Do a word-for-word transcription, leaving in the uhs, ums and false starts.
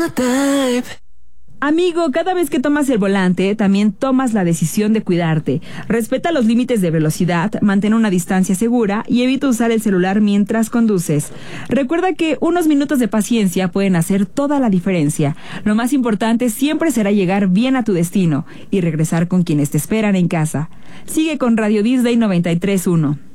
Amigo, cada vez que tomas el volante, también tomas la decisión de cuidarte. Respeta los límites de velocidad, mantén una distancia segura y evita usar el celular mientras conduces. Recuerda que unos minutos de paciencia pueden hacer toda la diferencia. Lo más importante siempre será llegar bien a tu destino y regresar con quienes te esperan en casa. Sigue con Radio Disney noventa y tres punto uno.